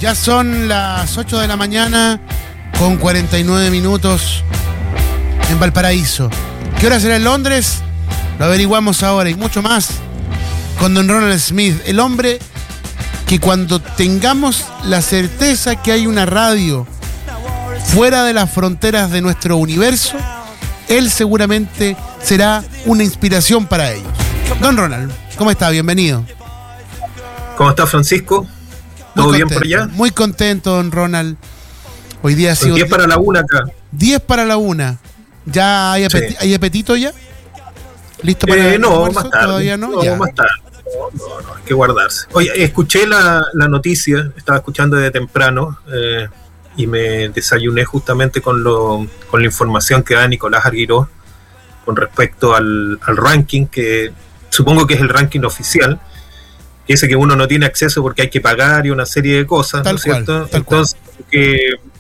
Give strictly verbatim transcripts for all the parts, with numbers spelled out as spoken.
Ya son las ocho de la mañana con cuarenta y nueve minutos en Valparaíso. ¿Qué hora será en Londres? Lo averiguamos ahora y mucho más con don Ronald Smith, el hombre que cuando tengamos la certeza que hay una radio fuera de las fronteras de nuestro universo, él seguramente será una inspiración para ellos. Don Ronald, ¿cómo está? Bienvenido. ¿Cómo está, Francisco? ¿Todo Muy bien contento, por allá? Muy contento, don Ronald. Hoy día ha sido... diez para la una acá. diez para la una. ¿Ya hay, apeti- Sí. ¿hay apetito ya? ¿Listo para Eh, el no, almuerzo? más tarde. ¿Todavía no? No, Ya. más tarde. No, no, no, hay que guardarse. Oye, escuché la, la noticia, estaba escuchando desde temprano eh, y me desayuné justamente con, lo, con la información que da Nicolás Arguiró con respecto al, al ranking, que supongo que es el ranking oficial, que dice que uno no tiene acceso porque hay que pagar y una serie de cosas, Tal ¿no es cual, cierto? tal Entonces, que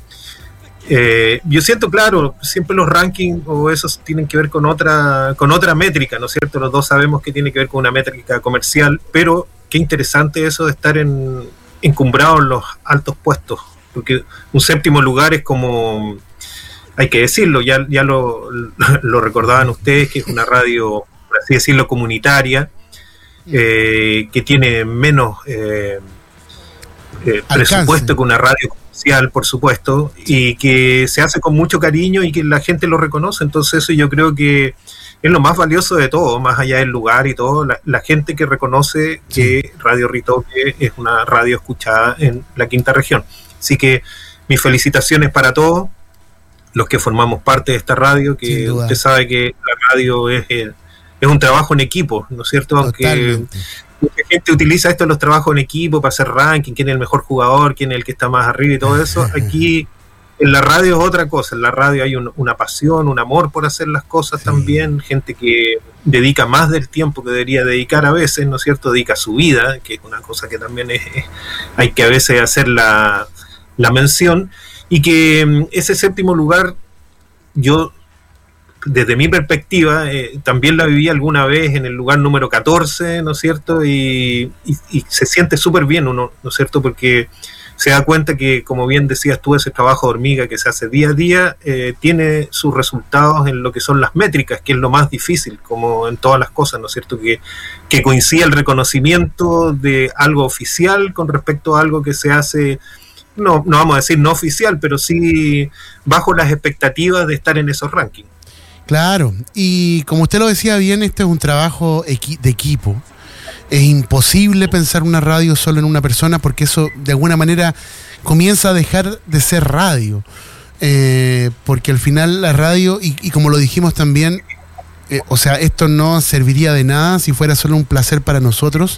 eh, yo siento, claro, siempre los rankings o esos tienen que ver con otra con otra métrica, ¿no es cierto? Los dos sabemos que tiene que ver con una métrica comercial, pero qué interesante eso de estar en, encumbrado en los altos puestos, porque un séptimo lugar es como, hay que decirlo, ya, ya lo, lo recordaban ustedes, que es una radio, por así decirlo, comunitaria, eh, que tiene menos eh, eh, presupuesto que una radio comercial, por supuesto, y que se hace con mucho cariño y que la gente lo reconoce. Entonces eso yo creo que es lo más valioso de todo, más allá del lugar y todo, la, la gente que reconoce que Radio Ritoque es una radio escuchada en la quinta región. Así que mis felicitaciones para todos los que formamos parte de esta radio, que usted sabe que la radio es, es un trabajo en equipo, ¿no es cierto? Aunque Totalmente. mucha gente utiliza esto en los trabajos en equipo para hacer ranking, quién es el mejor jugador, quién es el que está más arriba y todo eso. Aquí en la radio es otra cosa, en la radio hay un, una pasión, un amor por hacer las cosas, sí. También, gente que dedica más del tiempo que debería dedicar a veces, ¿no es cierto? Dedica su vida, que es una cosa que también es, es, hay que a veces hacer la, la mención, y que ese séptimo lugar, yo desde mi perspectiva, eh, también la viví alguna vez en el lugar número catorce, ¿no es cierto? Y, y, y se siente súper bien uno, ¿no es cierto? Porque se da cuenta que, como bien decías tú, ese trabajo de hormiga que se hace día a día, eh, tiene sus resultados en lo que son las métricas, que es lo más difícil, como en todas las cosas, ¿no es cierto? Que, que coincida el reconocimiento de algo oficial con respecto a algo que se hace, no, no vamos a decir no oficial, pero sí bajo las expectativas de estar en esos rankings. Claro, y como usted lo decía bien, este es un trabajo equi- de equipo. Es imposible pensar una radio solo en una persona, porque eso de alguna manera comienza a dejar de ser radio. Eh, porque al final la radio, y, y como lo dijimos también, eh, o sea, esto no serviría de nada si fuera solo un placer para nosotros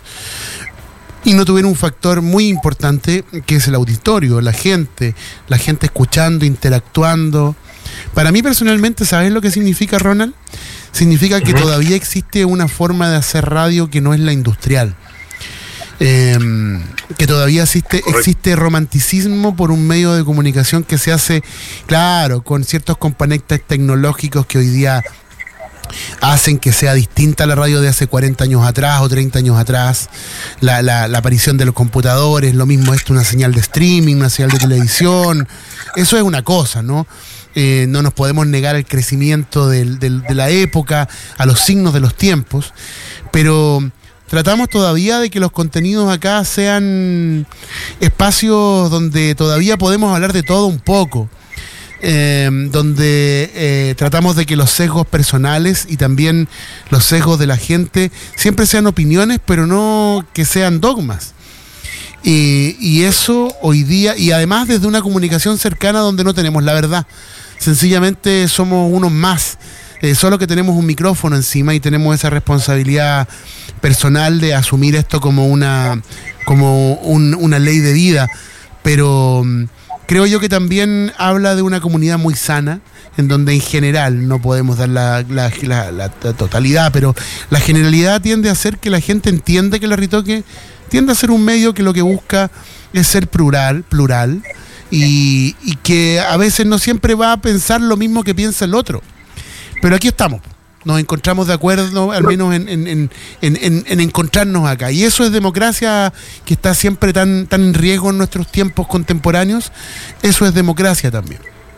y no tuviera un factor muy importante, que es el auditorio, la gente, la gente escuchando, interactuando. Para mí personalmente, ¿sabes lo que significa, Ronald? Significa que uh-huh. todavía existe una forma de hacer radio que no es la industrial. Eh, que todavía existe, existe romanticismo por un medio de comunicación que se hace, claro, con ciertos componentes tecnológicos que hoy día hacen que sea distinta la radio de hace cuarenta años atrás o treinta años atrás. La, la, la aparición de los computadores, lo mismo esto, una señal de streaming, una señal de televisión. Eso es una cosa, ¿no? Eh, no nos podemos negar al crecimiento del, del, de la época, a los signos de los tiempos, pero tratamos todavía de que los contenidos acá sean espacios donde todavía podemos hablar de todo un poco, eh, donde eh, tratamos de que los sesgos personales y también los sesgos de la gente siempre sean opiniones, pero no que sean dogmas. Y, y eso hoy día, y además desde una comunicación cercana donde no tenemos la verdad. Sencillamente somos unos más, eh, solo que tenemos un micrófono encima y tenemos esa responsabilidad personal de asumir esto como una, como un, una ley de vida. Pero um, creo yo que también habla de una comunidad muy sana, en donde en general, no podemos dar la, la, la, la, la totalidad, pero la generalidad tiende a hacer que la gente entienda que la Ritoque tiende a ser un medio que lo que busca es ser plural, plural, y, y que a veces no siempre va a pensar lo mismo que piensa el otro. Pero aquí estamos, nos encontramos de acuerdo, al menos en, en, en, en, en encontrarnos acá. Y eso es democracia, que está siempre tan, tan en riesgo en nuestros tiempos contemporáneos. Eso es democracia también.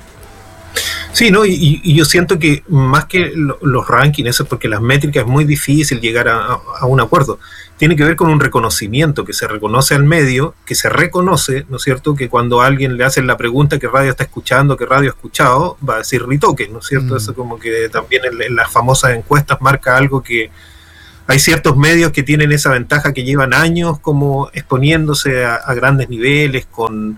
Sí, ¿no? Y, y yo siento que más que lo, los rankings, eso es porque las métricas es muy difícil llegar a, a un acuerdo. Tiene que ver con un reconocimiento, que se reconoce al medio, que se reconoce, ¿no es cierto?, que cuando a alguien le hacen la pregunta qué radio está escuchando, qué radio ha escuchado, va a decir Ritoque, ¿no es cierto? Mm. Eso como que también en, en las famosas encuestas marca algo que hay ciertos medios que tienen esa ventaja, que llevan años como exponiéndose a, a grandes niveles, con...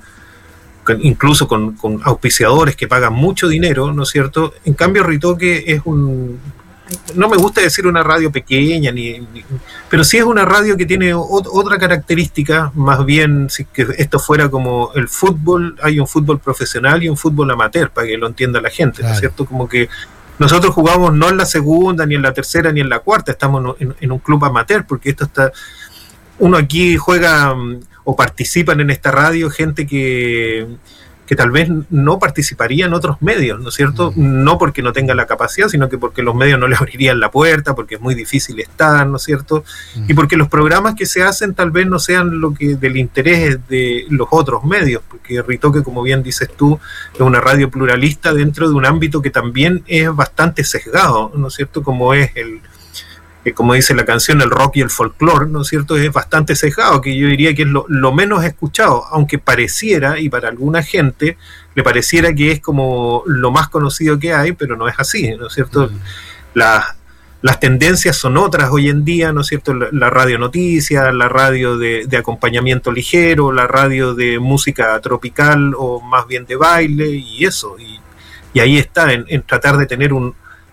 incluso con, con auspiciadores que pagan mucho dinero, ¿no es cierto? En cambio, Ritoque es un... no me gusta decir una radio pequeña, ni, ni pero sí es una radio que tiene o, otra característica, más bien, si que esto fuera como el fútbol, hay un fútbol profesional y un fútbol amateur, para que lo entienda la gente, claro. ¿No es cierto? Como que nosotros jugamos no en la segunda, ni en la tercera, ni en la cuarta, estamos en, en un club amateur, porque esto está... Uno aquí juega... o participan en esta radio gente que, que tal vez no participaría en otros medios, ¿no es cierto? Mm. No porque no tenga la capacidad, sino que porque los medios no le abrirían la puerta, porque es muy difícil estar, ¿no es cierto? Mm. Y porque los programas que se hacen tal vez no sean lo que del interés de los otros medios, porque Ritoque, como bien dices tú, es una radio pluralista dentro de un ámbito que también es bastante sesgado, ¿no es cierto? Como es el... como dice la canción, el rock y el folclore, ¿no es cierto?, es bastante sesgado, que yo diría que es lo, lo menos escuchado, aunque pareciera, y para alguna gente, le pareciera que es como lo más conocido que hay, pero no es así, ¿no es cierto? Mm. La, las tendencias son otras hoy en día, ¿no es cierto?, la, la radio noticias, la radio de, de acompañamiento ligero, la radio de música tropical o más bien de baile, y eso, y, y ahí está, en, en tratar de tener un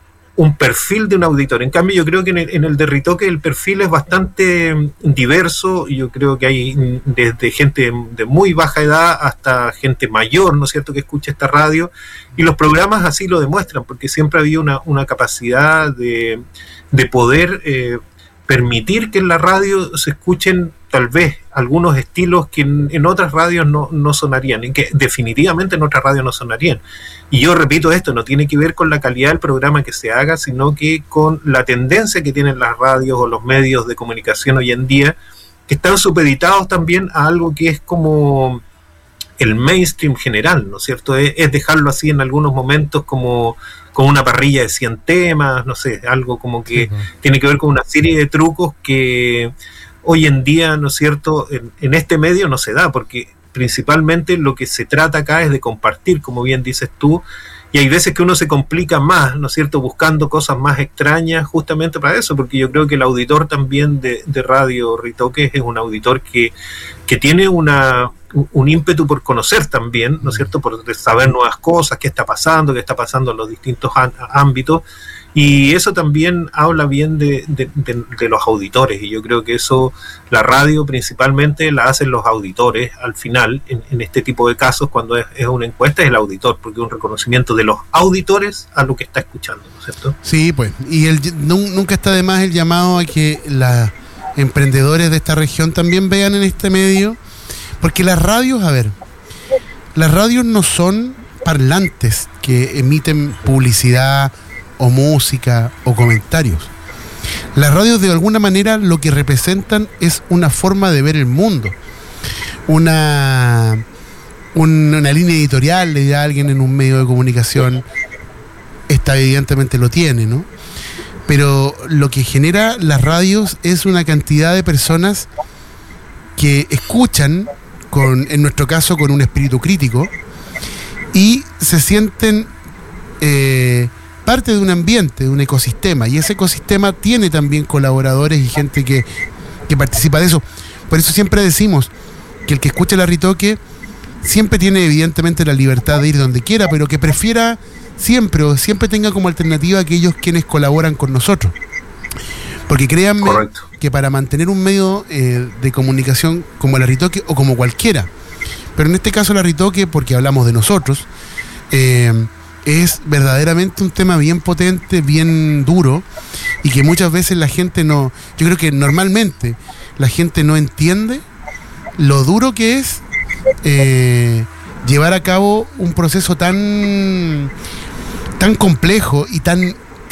un perfil de un auditor. En cambio, yo creo que en el, en el de Ritoque el perfil es bastante diverso, y yo creo que hay desde gente de muy baja edad hasta gente mayor, ¿no es cierto?, que escucha esta radio, y los programas así lo demuestran, porque siempre había una, una capacidad de, de poder eh, permitir que en la radio se escuchen tal vez algunos estilos que en, en otras radios no, no sonarían, y que definitivamente en otras radios no sonarían. Y yo repito esto, no tiene que ver con la calidad del programa que se haga, sino que con la tendencia que tienen las radios o los medios de comunicación hoy en día, que están supeditados también a algo que es como el mainstream general, ¿no es cierto? Es, es dejarlo así en algunos momentos como, como una parrilla de cien temas, no sé, algo como que sí, tiene que ver con una serie de trucos que hoy en día, ¿no es cierto?, en, en este medio no se da, porque principalmente lo que se trata acá es de compartir, como bien dices tú, y hay veces que uno se complica más, ¿no es cierto?, buscando cosas más extrañas justamente para eso, porque yo creo que el auditor también de, de Radio Ritoque es un auditor que, que tiene una, un ímpetu por conocer también, ¿no es cierto?, por saber nuevas cosas, qué está pasando, qué está pasando en los distintos ámbitos, y eso también habla bien de, de, de, de los auditores, y yo creo que eso, la radio principalmente la hacen los auditores al final, en, en este tipo de casos, cuando es, es una encuesta, es el auditor, porque es un reconocimiento de los auditores a lo que está escuchando, ¿no es cierto? Sí, pues, y el, nunca está de más el llamado a que los emprendedores de esta región también vean en este medio, porque las radios, a ver, las radios no son parlantes que emiten publicidad o música o comentarios. Las radios de alguna manera lo que representan es una forma de ver el mundo, una, un, una línea editorial, le dirá a alguien en un medio de comunicación. Esta evidentemente lo tiene, ¿no? Pero lo que genera las radios es una cantidad de personas que escuchan, con, en nuestro caso con un espíritu crítico, y se sienten eh, parte de un ambiente, de un ecosistema, y ese ecosistema tiene también colaboradores y gente que, que participa de eso. Por eso siempre decimos que el que escucha la Ritoque siempre tiene evidentemente la libertad de ir donde quiera, pero que prefiera siempre o siempre tenga como alternativa a aquellos quienes colaboran con nosotros. Porque créanme Correcto. que para mantener un medio eh, de comunicación como la Ritoque o como cualquiera, pero en este caso la Ritoque, porque hablamos de nosotros, eh, es verdaderamente un tema bien potente, bien duro, y que muchas veces la gente no, yo creo que normalmente la gente no entiende lo duro que es eh, llevar a cabo un proceso tan tan complejo y tan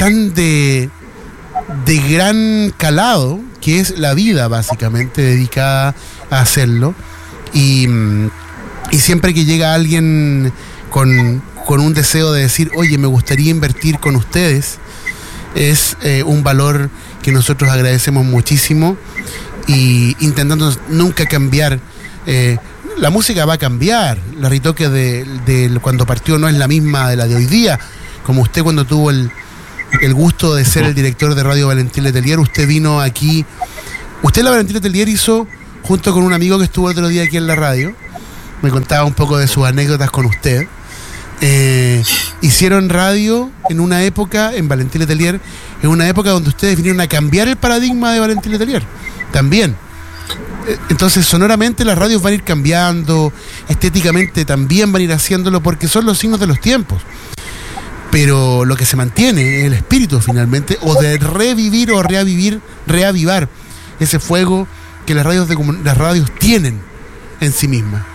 tan de, de gran calado, que es la vida básicamente dedicada a hacerlo. Y, y siempre que llega alguien con, con un deseo de decir, oye, me gustaría invertir con ustedes, es eh, un valor que nosotros agradecemos muchísimo, y intentando nunca cambiar. Eh, la música va a cambiar, la Ritoque de, de cuando partió no es la misma de la de hoy día. Como usted, cuando tuvo el, el gusto de ser el director de Radio Valentín Letelier, usted vino aquí, usted la Valentín Letelier hizo junto con un amigo que estuvo el otro día aquí en la radio, me contaba un poco de sus anécdotas con usted. Eh, hicieron radio en una época, en Valentín Letelier, en una época donde ustedes vinieron a cambiar el paradigma de Valentín Letelier, también. Eh, entonces, sonoramente las radios van a ir cambiando, estéticamente también van a ir haciéndolo, porque son los signos de los tiempos. Pero lo que se mantiene es el espíritu, finalmente, o de revivir o reavivir, reavivar ese fuego que las radios, de, las radios tienen en sí mismas.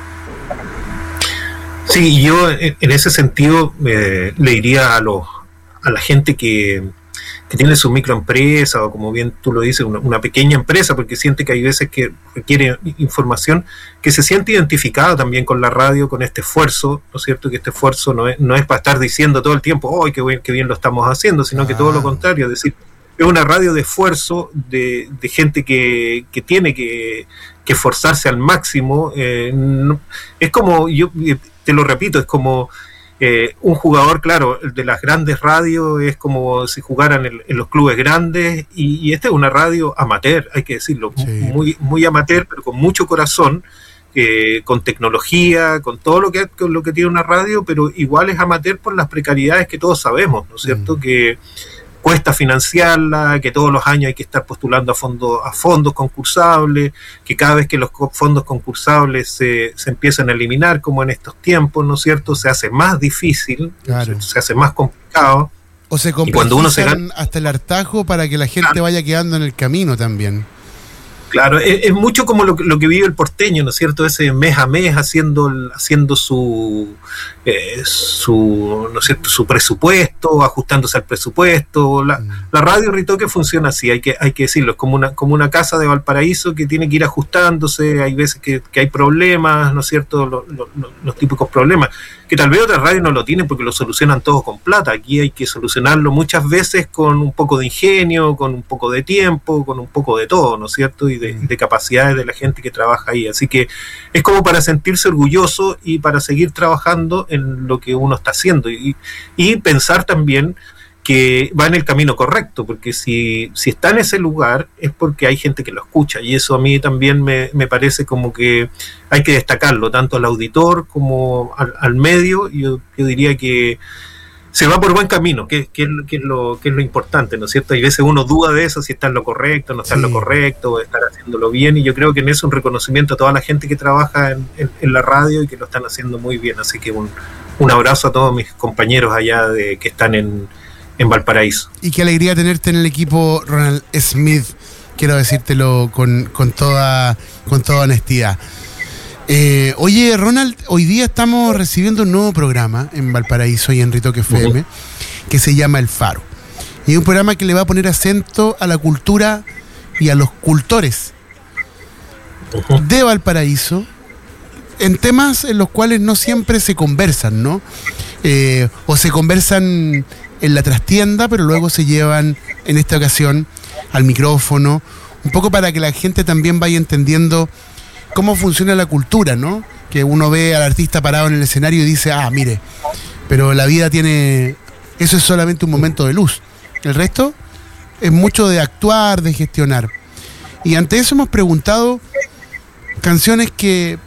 Sí, yo en ese sentido eh, le diría a los a la gente que, que tiene su microempresa, o como bien tú lo dices, una, una pequeña empresa, porque siente que hay veces que requiere información, que se siente identificada también con la radio, con este esfuerzo, ¿no es cierto? Que este esfuerzo no es, no es para estar diciendo todo el tiempo, ¡ay, qué bien, qué bien lo estamos haciendo!, sino que todo lo contrario, es decir, es una radio de esfuerzo, de, de gente que, que tiene que, que esforzarse al máximo. Eh, no, es como, yo te lo repito, es como eh, un jugador, claro, de las grandes radios es como si jugaran en, en los clubes grandes, y, y esta es una radio amateur, hay que decirlo, sí. muy, muy amateur, pero con mucho corazón, eh, con tecnología, con todo lo que, con lo que tiene una radio, pero igual es amateur por las precariedades que todos sabemos, ¿no es cierto? Mm. Que cuesta financiarla, que todos los años hay que estar postulando a fondos a fondos concursables, que cada vez que los fondos concursables se, se empiezan a eliminar, como en estos tiempos, ¿no es cierto?, se hace más difícil, claro. se hace más complicado. O se complejizan hasta el hartazgo para que la gente claro. vaya quedando en el camino también. Claro, es, es mucho como lo, lo que vive el porteño, ¿no es cierto? Ese mes a mes haciendo haciendo su eh, su no es cierto, su presupuesto, ajustándose al presupuesto. La, mm. la radio Ritoque funciona así, hay que hay que decirlo, es como una como una casa de Valparaíso que tiene que ir ajustándose. Hay veces que, que hay problemas, ¿no es cierto? Los, los, los típicos problemas que tal vez otras radios no lo tienen porque lo solucionan todos con plata. Aquí hay que solucionarlo muchas veces con un poco de ingenio, con un poco de tiempo, con un poco de todo, ¿no es cierto? Y de, de capacidades de la gente que trabaja ahí. Así que es como para sentirse orgulloso y para seguir trabajando en lo que uno está haciendo. Y, y pensar también que va en el camino correcto, porque si, si está en ese lugar es porque hay gente que lo escucha, y eso a mí también me, me parece como que hay que destacarlo, tanto al auditor como al, al medio. Yo, yo diría que se va por buen camino, que, que, que, es lo, que es lo importante, ¿no es cierto? Hay veces uno duda de eso, si está en lo correcto, no está sí. en lo correcto, estar haciéndolo bien, y yo creo que en eso un reconocimiento a toda la gente que trabaja en, en, en la radio y que lo están haciendo muy bien. Así que un, un abrazo a todos mis compañeros allá de que están en en Valparaíso. Y qué alegría tenerte en el equipo, Ronald Smith, quiero decírtelo con, con toda con toda honestidad. Eh, oye, Ronald, hoy día estamos recibiendo un nuevo programa en Valparaíso y en Ritoque F M, uh-huh. que se llama El Faro. Y es un programa que le va a poner acento a la cultura y a los cultores uh-huh. de Valparaíso, en temas en los cuales no siempre se conversan, ¿no? Eh, o se conversan en la trastienda, pero luego se llevan en esta ocasión al micrófono, un poco para que la gente también vaya entendiendo cómo funciona la cultura, ¿no? Que uno ve al artista parado en el escenario y dice, ah, mire, pero la vida tiene, eso es solamente un momento de luz, el resto es mucho de actuar, de gestionar. Y ante eso hemos preguntado canciones que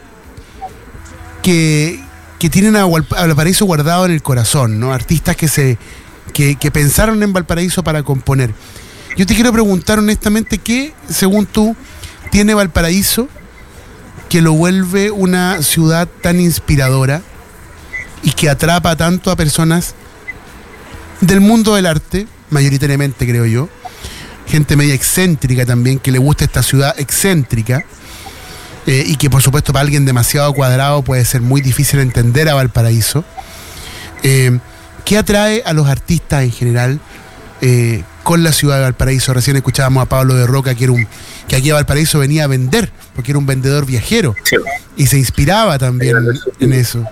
que, que tienen a Valparaíso guardado en el corazón, ¿no? Artistas que se Que, que pensaron en Valparaíso para componer. Yo te quiero preguntar honestamente, ¿qué, según tú, tiene Valparaíso que lo vuelve una ciudad tan inspiradora y que atrapa tanto a personas del mundo del arte, mayoritariamente creo yo, gente media excéntrica también, que le gusta esta ciudad excéntrica, eh, y que por supuesto para alguien demasiado cuadrado puede ser muy difícil entender a Valparaíso? Eh, ¿Qué atrae a los artistas en general eh, con la ciudad de Valparaíso. Recién escuchábamos a Pablo de Roca, que era un que aquí a Valparaíso venía a vender, porque era un vendedor viajero, sí. Y se inspiraba también en eso.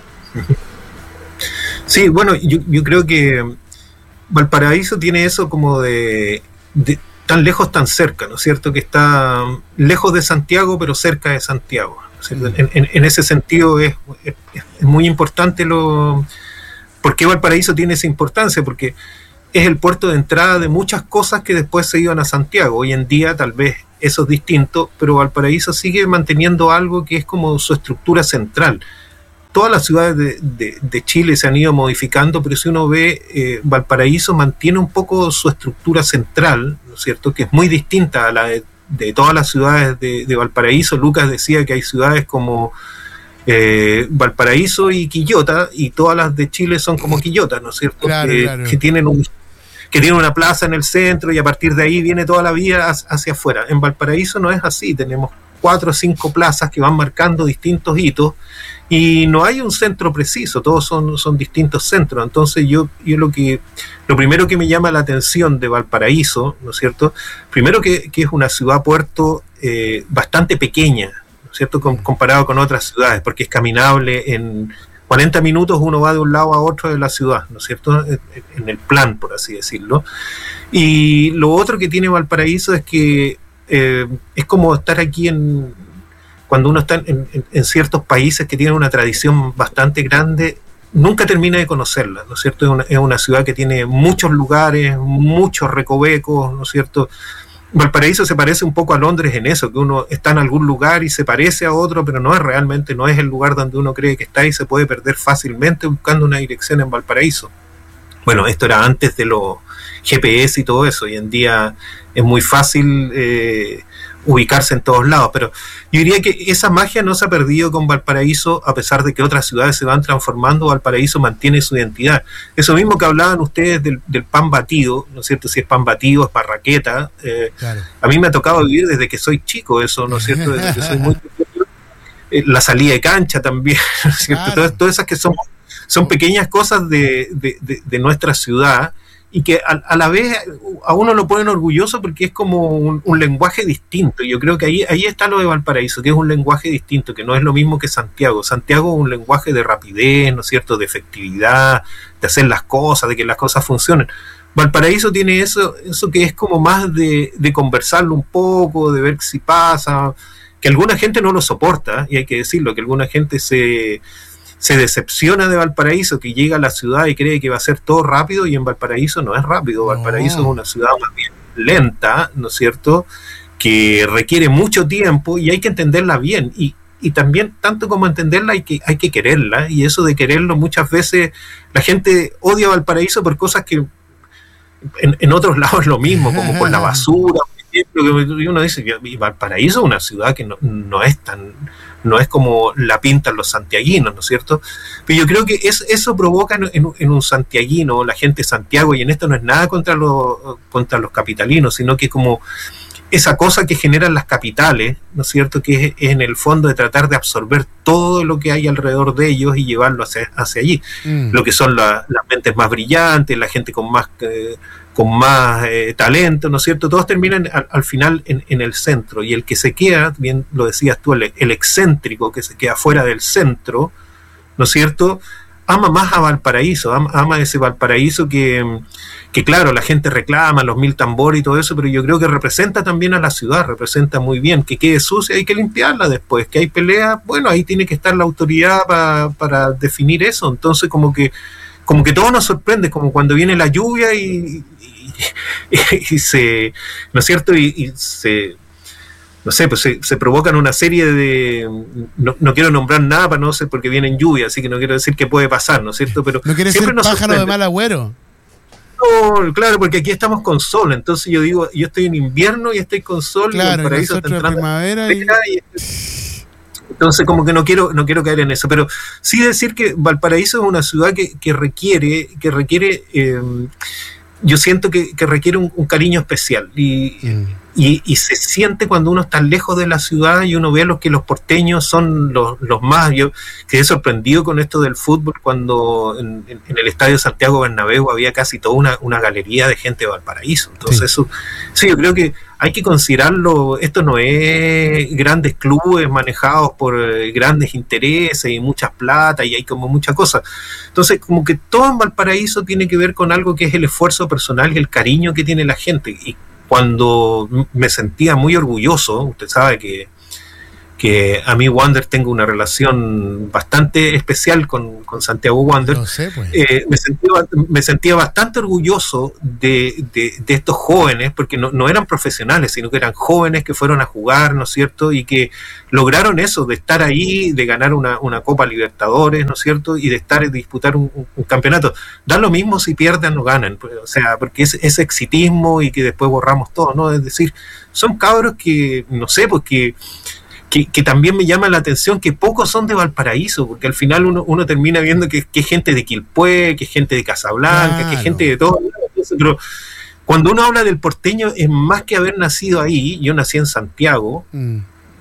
Sí, bueno, yo, yo creo que Valparaíso tiene eso como de, de tan lejos, tan cerca, ¿no es cierto? Que está lejos de Santiago, pero cerca de Santiago. ¿No? En, en, en ese sentido es, es, es muy importante lo... ¿Por qué Valparaíso tiene esa importancia? Porque es el puerto de entrada de muchas cosas que después se iban a Santiago. Hoy en día tal vez eso es distinto, pero Valparaíso sigue manteniendo algo que es como su estructura central. Todas las ciudades de, de, de Chile se han ido modificando, pero si uno ve, eh, Valparaíso mantiene un poco su estructura central, ¿no es cierto?, que es muy distinta a la de, de todas las ciudades de, de Valparaíso. Lucas decía que hay ciudades como eh, Valparaíso y Quillota, y todas las de Chile son como Quillota, ¿no es cierto?, claro, que, claro. que tienen un, que tienen una plaza en el centro y a partir de ahí viene toda la vida hacia afuera. En Valparaíso no es así, tenemos cuatro o cinco plazas que van marcando distintos hitos y no hay un centro preciso, todos son, son distintos centros. Entonces yo, yo lo que lo primero que me llama la atención de Valparaíso, ¿no es cierto?, primero que, que es una ciudad-puerto eh, bastante pequeña, ¿no es cierto?, Com, comparado con otras ciudades, porque es caminable en cuarenta minutos, uno va de un lado a otro de la ciudad, ¿no es cierto?, en, en el plan, por así decirlo. Y lo otro que tiene Valparaíso es que eh, es como estar aquí en... Cuando uno está en, en, en ciertos países que tienen una tradición bastante grande, nunca termina de conocerla, ¿no es cierto? Es una, es una ciudad que tiene muchos lugares, muchos recovecos, ¿no es cierto? Valparaíso se parece un poco a Londres en eso, que uno está en algún lugar y se parece a otro, pero no es realmente, no es el lugar donde uno cree que está y se puede perder fácilmente buscando una dirección en Valparaíso. Bueno, esto era antes de los G P S y todo eso, hoy en día es muy fácil eh, ubicarse en todos lados, pero yo diría que esa magia no se ha perdido con Valparaíso, a pesar de que otras ciudades se van transformando. Valparaíso mantiene su identidad. Eso mismo que hablaban ustedes del, del pan batido, ¿no es cierto? Si es pan batido, es parraqueta. Eh, claro. A mí me ha tocado vivir desde que soy chico eso, ¿no es cierto? Desde que soy muy pequeño. Eh, la salida de cancha también, ¿no es cierto? Claro. Todas, todas esas que son, son pequeñas cosas de, de, de, de nuestra ciudad, y que a, a la vez a uno lo ponen orgulloso porque es como un, un lenguaje distinto. Yo creo que ahí, ahí está lo de Valparaíso, que es un lenguaje distinto, que no es lo mismo que Santiago. Santiago es un lenguaje de rapidez, ¿no es cierto?, de efectividad, de hacer las cosas, de que las cosas funcionen. Valparaíso tiene eso, eso que es como más de, de conversarlo un poco, de ver si pasa, que alguna gente no lo soporta, y hay que decirlo, que alguna gente se... se decepciona de Valparaíso, que llega a la ciudad y cree que va a ser todo rápido, y en Valparaíso no es rápido. Valparaíso no. Es una ciudad más bien lenta, ¿no es cierto?, que requiere mucho tiempo y hay que entenderla bien, y, y también tanto como entenderla hay que, hay que quererla, y eso de quererlo muchas veces la gente odia Valparaíso por cosas que en, en otros lados es lo mismo, como por la basura, por ejemplo, que uno dice que Valparaíso es una ciudad que no, no es tan... no es como la pintan los santiaguinos, ¿no es cierto? Pero yo creo que es, eso provoca en, en, en un santiaguino, la gente de Santiago, y en esto no es nada contra los, contra los capitalinos, sino que como esa cosa que generan las capitales, ¿no es cierto?, que es, es en el fondo de tratar de absorber todo lo que hay alrededor de ellos y llevarlo hacia, hacia allí. Mm. Lo que son la, las mentes más brillantes, la gente con más... Eh, con más eh, talento, ¿no es cierto? Todos terminan al, al final en, en el centro, y el que se queda, bien lo decías tú, el, el excéntrico que se queda fuera del centro, ¿no es cierto?, ama más a Valparaíso, ama, ama ese Valparaíso que, que claro, la gente reclama los mil tambores y todo eso, pero yo creo que representa también a la ciudad, representa muy bien. Que quede sucia, hay que limpiarla después, que hay pelea, bueno, ahí tiene que estar la autoridad pa, para definir eso. Entonces como que como que todo nos sorprende, como cuando viene la lluvia y, y, y, y se, ¿no es cierto?, y, y se, no sé, pues se, se provocan una serie de, no, no quiero nombrar nada para no sé, porque vienen lluvias, así que no quiero decir qué puede pasar, ¿no es cierto? Pero no quiere ser pájaro de mal agüero. No, claro, porque aquí estamos con sol, entonces yo digo, yo estoy en invierno y estoy con sol, claro, y el paraíso está entrando primavera y... y... Entonces como que no quiero no quiero caer en eso, pero sí decir que Valparaíso es una ciudad que, que requiere que requiere eh, yo siento que, que requiere un, un cariño especial y, mm. y, y se siente cuando uno está lejos de la ciudad y uno ve los que los porteños son los, los más. Yo quedé sorprendido con esto del fútbol cuando en, en, en el Estadio Santiago Bernabéu había casi toda una, una galería de gente de Valparaíso. Entonces, sí. eso, sí, yo creo que hay que considerarlo. Esto no es grandes clubes manejados por grandes intereses y muchas plata y hay como muchas cosas. Entonces, como que todo en Valparaíso tiene que ver con algo que es el esfuerzo personal y el cariño que tiene la gente. Y cuando me sentía muy orgulloso, usted sabe que que a mí Wander tengo una relación bastante especial con, con Santiago Wander, no sé, pues. eh, me, sentía, me sentía bastante orgulloso de, de, de estos jóvenes, porque no, no eran profesionales, sino que eran jóvenes que fueron a jugar, ¿no es cierto?, y que lograron eso, de estar ahí, de ganar una, una Copa Libertadores, ¿no es cierto?, y de estar y disputar un, un, un campeonato. Da lo mismo si pierden o ganan, pues, o sea, porque es ese exitismo y que después borramos todo, ¿no? Es decir, son cabros que, no sé, pues que Que, que también me llama la atención que pocos son de Valparaíso, porque al final uno, uno termina viendo que, que es gente de Quilpué, que es gente de Casablanca, claro. que es gente de todo. Pero cuando uno habla del porteño es más que haber nacido ahí. Yo nací en Santiago mm.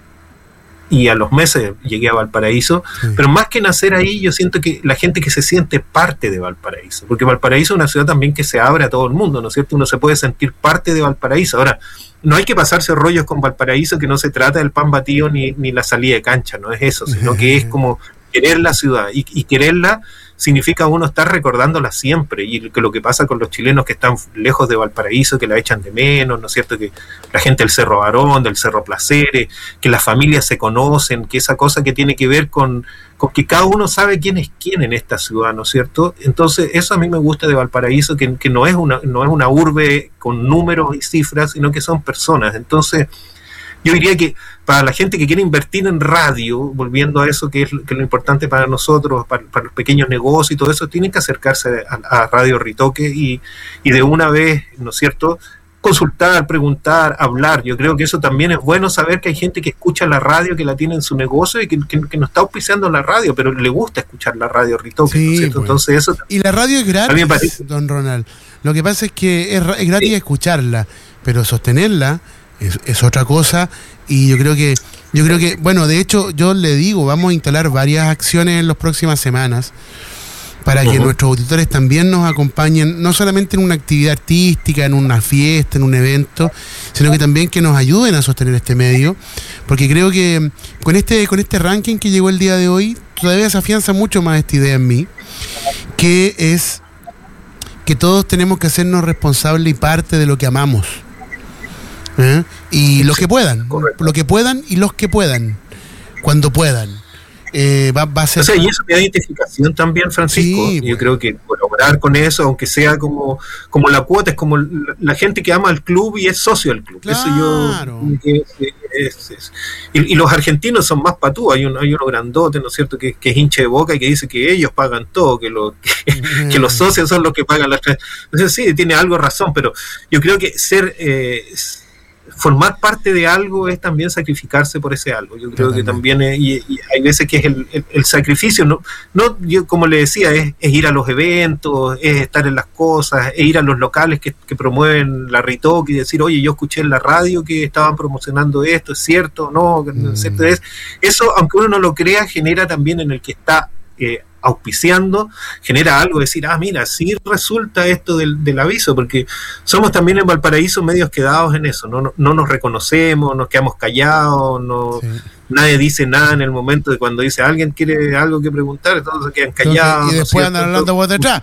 y a los meses llegué a Valparaíso, sí. pero más que nacer ahí yo siento que la gente que se siente parte de Valparaíso, porque Valparaíso es una ciudad también que se abre a todo el mundo, ¿no es cierto? Uno se puede sentir parte de Valparaíso. Ahora, no hay que pasarse rollos con Valparaíso, que no se trata del pan batido ni, ni la salida de cancha, no es eso, sino que es como querer la ciudad, y, y quererla significa uno estar recordándola siempre, y que lo que pasa con los chilenos que están lejos de Valparaíso, que la echan de menos, ¿no es cierto?, que la gente del Cerro Barón, del Cerro Placeres, que las familias se conocen, que esa cosa que tiene que ver con, con que cada uno sabe quién es quién en esta ciudad, ¿no es cierto? Entonces eso a mí me gusta de Valparaíso, que, que no es una, no es una urbe con números y cifras, sino que son personas. Entonces yo diría que para la gente que quiere invertir en radio, volviendo a eso que es, que es lo importante para nosotros, para, para los pequeños negocios y todo eso, tienen que acercarse a, a Radio Ritoque y, y de una vez, ¿no es cierto?, consultar, preguntar, hablar. Yo creo que eso también es bueno, saber que hay gente que escucha la radio, que la tiene en su negocio y que, que, que no está auspiciando la radio, pero le gusta escuchar la Radio Ritoque, sí, ¿no es cierto? Pues. Entonces eso. Y la radio es gratis, don Ronald. Lo que pasa es que es, es gratis sí. escucharla, pero sostenerla Es, es otra cosa, y yo creo que yo creo que bueno, de hecho yo le digo, vamos a instalar varias acciones en las próximas semanas para que uh-huh. nuestros auditores también nos acompañen, no solamente en una actividad artística, en una fiesta, en un evento, sino que también que nos ayuden a sostener este medio, porque creo que con este con este ranking que llegó el día de hoy, todavía se afianza mucho más esta idea en mí, que es que todos tenemos que hacernos responsables y parte de lo que amamos. ¿Eh? Y los que puedan, Correcto. lo que puedan y los que puedan, cuando puedan. Eh, va, va a ser... O sea, y eso me da identificación también, Francisco. Sí, yo bueno. creo que colaborar con eso, aunque sea como, como la cuota, es como la gente que ama al club y es socio del club. Claro. Eso yo. Es, es, es. Y, y los argentinos son más patúos. Hay, un, hay uno grandote, ¿no es cierto?, que, que es hincha de Boca y que dice que ellos pagan todo, que, lo, que, mm. que los socios son los que pagan las. Entonces, sí, tiene algo de razón, pero yo creo que ser. Eh, formar parte de algo es también sacrificarse por ese algo. Yo creo Totalmente. que también es, y, y hay veces que es el, el, el sacrificio, no, no yo como le decía, es, es ir a los eventos, es estar en las cosas, es ir a los locales que, que promueven la Ritoque y decir, oye, yo escuché en la radio que estaban promocionando esto, ¿es cierto o no? Mm. ¿Cierto? Es, eso, aunque uno no lo crea, genera también en el que está eh, auspiciando, genera algo, decir, ah, mira, sí resulta esto del, del aviso, porque somos también en Valparaíso medios quedados en eso, no, no, no nos reconocemos, nos quedamos callados, no, sí. nadie dice nada en el momento de cuando dice alguien quiere algo que preguntar, todos se quedan callados. Entonces, y después andan hablando por detrás.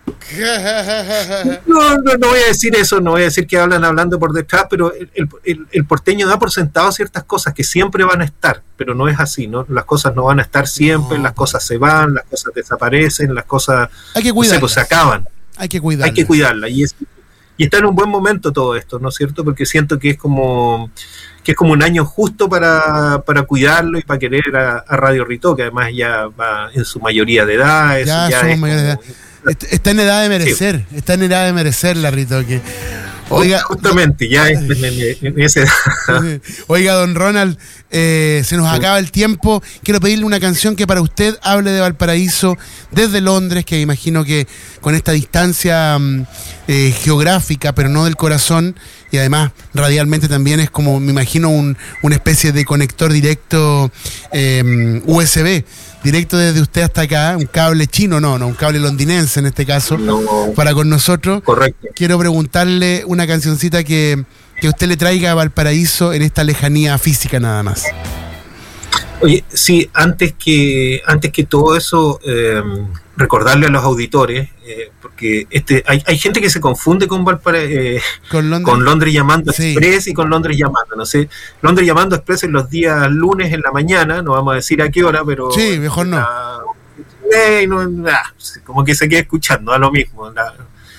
No, no, no voy a decir eso, no voy a decir que hablan hablando por detrás, pero el, el, el porteño da por sentado ciertas cosas que siempre van a estar, pero no es así, ¿no? Las cosas no van a estar siempre, no. las cosas se van, las cosas desaparecen, las cosas hay que cuidarlas. No sé, pues, se acaban. Hay que cuidarlas. Hay que cuidarlas y, es, y está en un buen momento todo esto, ¿no es cierto? Porque siento que es como que es como un año justo para, para cuidarlo y para querer a, a Radio Ritoque, que además ya va en su mayoría de edad. Eso ya, ya somos es mayores de edad. Está en edad de merecer, sí. está en edad de merecer la Ritoque. Oiga, justamente, ya en, en, en ese... Oiga, don Ronald, eh, se nos acaba el tiempo. Quiero pedirle una canción que para usted hable de Valparaíso desde Londres, que imagino que con esta distancia eh, geográfica, pero no del corazón, y además radialmente también es como, me imagino, un, una especie de conector directo eh, U S B. Directo desde usted hasta acá, un cable chino, no, no, un cable londinense en este caso, no, para con nosotros. Correcto. Quiero preguntarle una cancioncita que, que usted le traiga a Valparaíso en esta lejanía física nada más. Oye, sí, antes que, antes que todo eso, eh, recordarle a los auditores, eh, porque este hay, hay gente que se confunde con Valparaíso, eh, ¿Con, Londres? con Londres Llamando sí. Express y con Londres Llamando, no sé, Londres Llamando Express en los días lunes en la mañana, no vamos a decir a qué hora, pero... Sí, mejor no. La, eh, no ah, como que se queda escuchando, a lo mismo. La,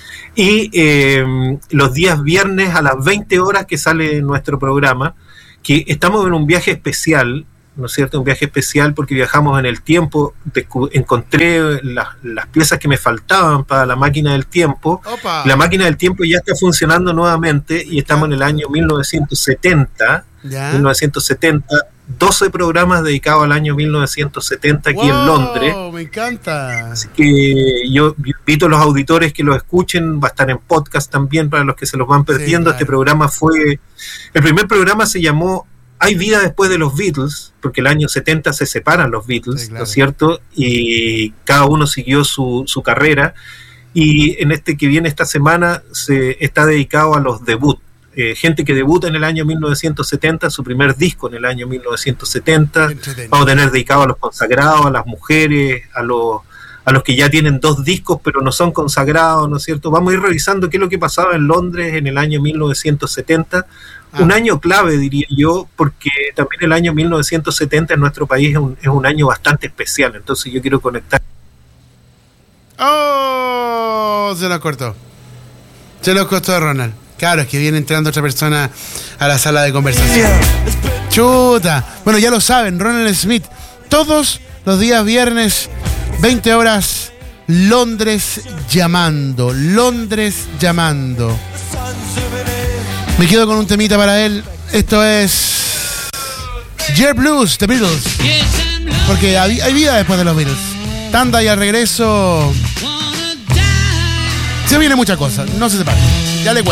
y eh, los días viernes a las veinte horas que sale nuestro programa, que estamos en un viaje especial, ¿no es cierto? Un viaje especial porque viajamos en el tiempo, encontré las, las piezas que me faltaban para la máquina del tiempo. Opa. La máquina del tiempo ya está funcionando nuevamente y estamos en el año mil novecientos setenta, ¿ya? mil novecientos setenta, doce programas dedicados al año mil novecientos setenta aquí wow, en Londres. Me encanta. Así que yo invito a los auditores que lo escuchen, va a estar en podcast también para los que se los van perdiendo. Sí, claro. Este programa fue, el primer programa se llamó Hay vida después de los Beatles, porque el año setenta se separan los Beatles, sí, claro. ¿no es cierto? Y cada uno siguió su, su carrera, y en este que viene esta semana se está dedicado a los debut, eh, gente que debuta en el año mil novecientos setenta, su primer disco en el año mil novecientos setenta, vamos a tener dedicado a los consagrados, a las mujeres, a los a los que ya tienen dos discos pero no son consagrados, ¿no es cierto? Vamos a ir revisando qué es lo que pasaba en Londres en el año mil novecientos setenta, ah. un año clave, diría yo, porque también el año mil novecientos setenta en nuestro país es un, es un año bastante especial, entonces yo quiero conectar. ¡Oh! Se lo cortó. Se lo cortó a Ronald. Claro, es que viene entrando otra persona a la sala de conversación. ¡Chuta! Bueno, ya lo saben, Ronald Smith, todos los días viernes, veinte horas, Londres llamando, Londres llamando. Me quedo con un temita para él. Esto es Year Blues, The Beatles. Porque hay, hay vida después de los Beatles. Tanda y al regreso se viene mucha cosa. No se separe. Ya le cuento.